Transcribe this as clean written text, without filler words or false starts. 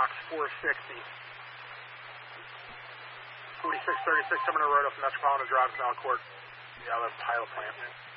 box 460. 4636 coming to Road from Metropolitan Drive, Canal Court. Yeah, the pilot plant.